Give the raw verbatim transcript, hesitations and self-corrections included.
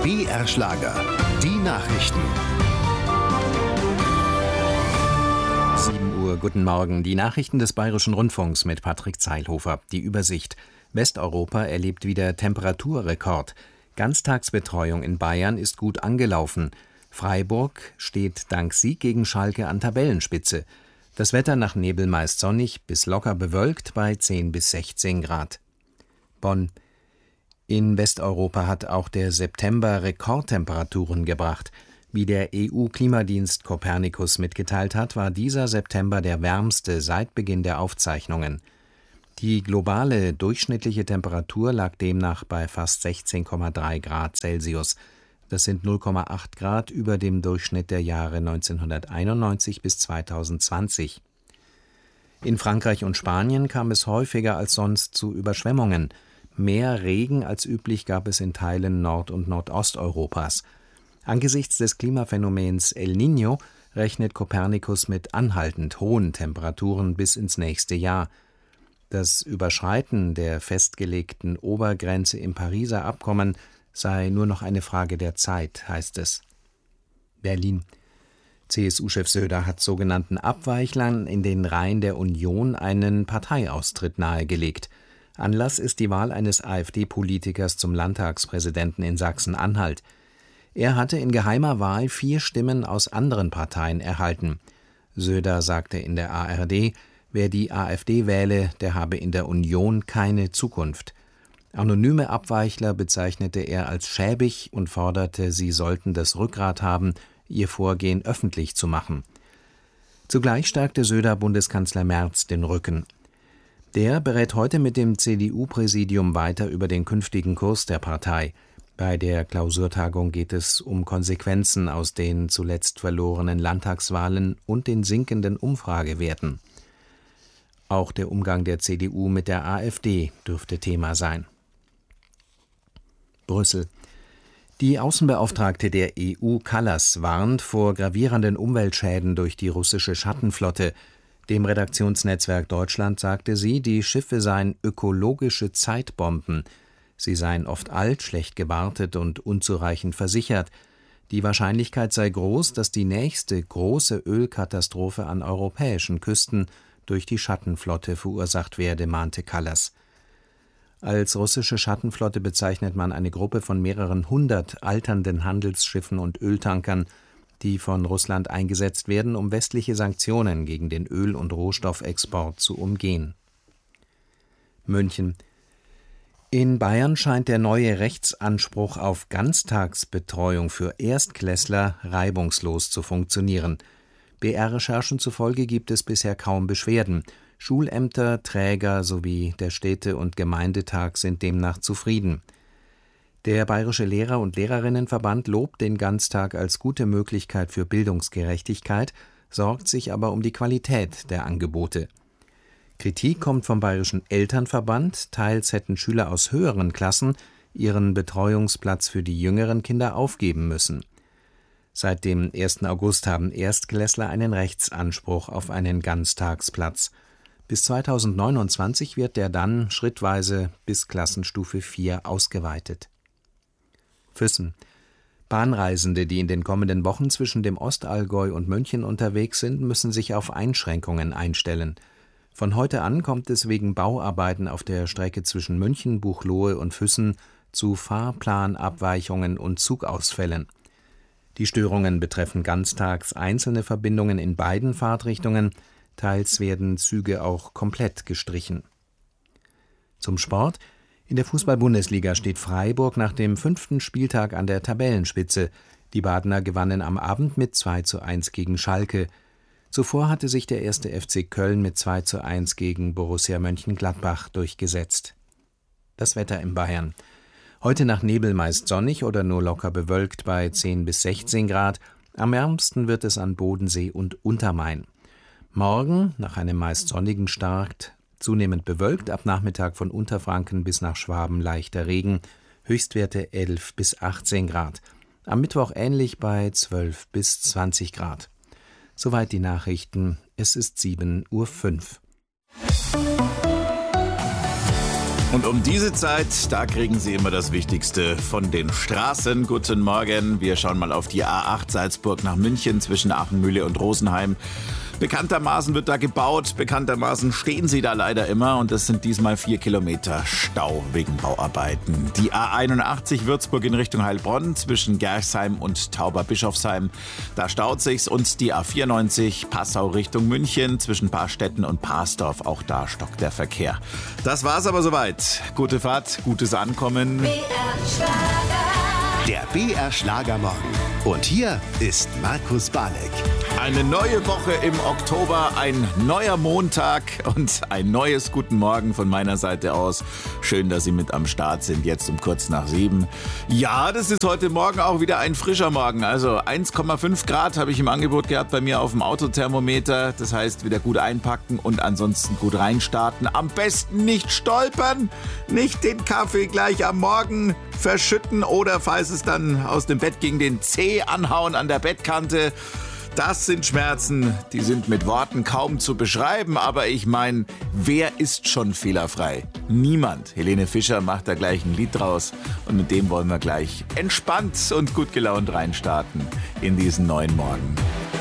B R Schlager, die Nachrichten. sieben Uhr, guten Morgen. Die Nachrichten des Bayerischen Rundfunks mit Patrick Zeilhofer. Die Übersicht. Westeuropa erlebt wieder Temperaturrekord. Ganztagsbetreuung in Bayern ist gut angelaufen. Freiburg steht dank Sieg gegen Schalke an Tabellenspitze. Das Wetter nach Nebel meist sonnig bis locker bewölkt bei zehn bis sechzehn Grad. Bonn. In Westeuropa hat auch der September Rekordtemperaturen gebracht. Wie der E U-Klimadienst Copernicus mitgeteilt hat, war dieser September der wärmste seit Beginn der Aufzeichnungen. Die globale durchschnittliche Temperatur lag demnach bei fast sechzehn Komma drei Grad Celsius. Das sind null Komma acht Grad über dem Durchschnitt der Jahre neunzehnhunderteinundneunzig bis zweitausendzwanzig. In Frankreich und Spanien kam es häufiger als sonst zu Überschwemmungen. Mehr Regen als üblich gab es in Teilen Nord- und Nordosteuropas. Angesichts des Klimaphänomens El Niño rechnet Copernicus mit anhaltend hohen Temperaturen bis ins nächste Jahr. Das Überschreiten der festgelegten Obergrenze im Pariser Abkommen sei nur noch eine Frage der Zeit, heißt es. Berlin. C S U-Chef Söder hat sogenannten Abweichlern in den Reihen der Union einen Parteiaustritt nahegelegt. Anlass ist die Wahl eines AfD-Politikers zum Landtagspräsidenten in Sachsen-Anhalt. Er hatte in geheimer Wahl vier Stimmen aus anderen Parteien erhalten. Söder sagte in der A R D, wer die AfD wähle, der habe in der Union keine Zukunft. Anonyme Abweichler bezeichnete er als schäbig und forderte, sie sollten das Rückgrat haben, ihr Vorgehen öffentlich zu machen. Zugleich stärkte Söder Bundeskanzler Merz den Rücken. Der berät heute mit dem C D U-Präsidium weiter über den künftigen Kurs der Partei. Bei der Klausurtagung geht es um Konsequenzen aus den zuletzt verlorenen Landtagswahlen und den sinkenden Umfragewerten. Auch der Umgang der C D U mit der AfD dürfte Thema sein. Brüssel. Die Außenbeauftragte der E U, Kallas, warnt vor gravierenden Umweltschäden durch die russische Schattenflotte. Dem Redaktionsnetzwerk Deutschland sagte sie, die Schiffe seien ökologische Zeitbomben. Sie seien oft alt, schlecht gewartet und unzureichend versichert. Die Wahrscheinlichkeit sei groß, dass die nächste große Ölkatastrophe an europäischen Küsten durch die Schattenflotte verursacht werde, mahnte Kallas. Als russische Schattenflotte bezeichnet man eine Gruppe von mehreren hundert alternden Handelsschiffen und Öltankern, die von Russland eingesetzt werden, um westliche Sanktionen gegen den Öl- und Rohstoffexport zu umgehen. München. In Bayern scheint der neue Rechtsanspruch auf Ganztagsbetreuung für Erstklässler reibungslos zu funktionieren. B R-Recherchen zufolge gibt es bisher kaum Beschwerden. Schulämter, Träger sowie der Städte- und Gemeindetag sind demnach zufrieden. Der Bayerische Lehrer- und Lehrerinnenverband lobt den Ganztag als gute Möglichkeit für Bildungsgerechtigkeit, sorgt sich aber um die Qualität der Angebote. Kritik kommt vom Bayerischen Elternverband, teils hätten Schüler aus höheren Klassen ihren Betreuungsplatz für die jüngeren Kinder aufgeben müssen. Seit dem ersten August haben Erstklässler einen Rechtsanspruch auf einen Ganztagsplatz. Bis zweitausendneunundzwanzig wird der dann schrittweise bis Klassenstufe vier ausgeweitet. Füssen. Bahnreisende, die in den kommenden Wochen zwischen dem Ostallgäu und München unterwegs sind, müssen sich auf Einschränkungen einstellen. Von heute an kommt es wegen Bauarbeiten auf der Strecke zwischen München, Buchloe und Füssen zu Fahrplanabweichungen und Zugausfällen. Die Störungen betreffen ganztags einzelne Verbindungen in beiden Fahrtrichtungen, teils werden Züge auch komplett gestrichen. Zum Sport. In der Fußball-Bundesliga steht Freiburg nach dem fünften Spieltag an der Tabellenspitze. Die Badener gewannen am Abend mit zwei zu eins gegen Schalke. Zuvor hatte sich der erste F C Köln mit zwei zu eins gegen Borussia Mönchengladbach durchgesetzt. Das Wetter in Bayern. Heute nach Nebel meist sonnig oder nur locker bewölkt bei zehn bis sechzehn Grad. Am wärmsten wird es an Bodensee und Untermain. Morgen, nach einem meist sonnigen Start, zunehmend bewölkt, ab Nachmittag von Unterfranken bis nach Schwaben leichter Regen, Höchstwerte elf bis achtzehn Grad. Am Mittwoch ähnlich bei zwölf bis zwanzig Grad. Soweit die Nachrichten. Es ist sieben Uhr fünf. Und um diese Zeit, da kriegen Sie immer das Wichtigste von den Straßen. Guten Morgen. Wir schauen mal auf die A acht Salzburg nach München zwischen Achenmühle und Rosenheim. Bekanntermaßen wird da gebaut, bekanntermaßen stehen sie da leider immer und es sind diesmal vier Kilometer Stau wegen Bauarbeiten. Die A einundachtzig Würzburg in Richtung Heilbronn zwischen Gerchsheim und Tauberbischofsheim, da staut sich's, und die A vierundneunzig Passau Richtung München zwischen Paarstetten und Parsdorf, auch da stockt der Verkehr. Das war's aber soweit. Gute Fahrt, gutes Ankommen. B R Schlager. Der B R Schlagermorgen. Und hier ist Markus Balek. Eine neue Woche im Oktober, ein neuer Montag und ein neues Guten Morgen von meiner Seite aus. Schön, dass Sie mit am Start sind, jetzt um kurz nach sieben. Ja, das ist heute Morgen auch wieder ein frischer Morgen. Also eins Komma fünf Grad habe ich im Angebot gehabt bei mir auf dem Autothermometer. Das heißt, wieder gut einpacken und ansonsten gut reinstarten. Am besten nicht stolpern, nicht den Kaffee gleich am Morgen verschütten oder falls es dann aus dem Bett ging, den Zeh anhauen an der Bettkante. Das sind Schmerzen, die sind mit Worten kaum zu beschreiben, aber ich meine, wer ist schon fehlerfrei? Niemand. Helene Fischer macht da gleich ein Lied draus und mit dem wollen wir gleich entspannt und gut gelaunt reinstarten in diesen neuen Morgen.